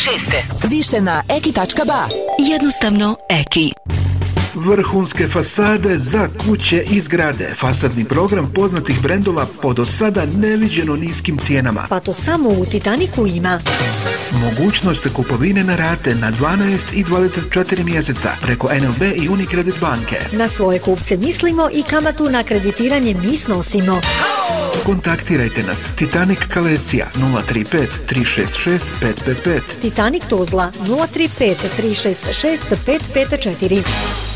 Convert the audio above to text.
Više na eki.ba. Jednostavno Eki. Vrhunske fasade za kuće i zgrade. Fasadni program poznatih brendova po do sada neviđeno niskim cijenama. Pa to samo u Titaniku ima. Mogućnost kupovine na rate na 12 i 24 mjeseca preko NLB i Unicredit banke. Na svoje kupce mislimo i kamatu na kreditiranje mi snosimo. Kontaktirajte nas. Titanic Kalesija 035 366 555. Titanic Tuzla 035 366 554.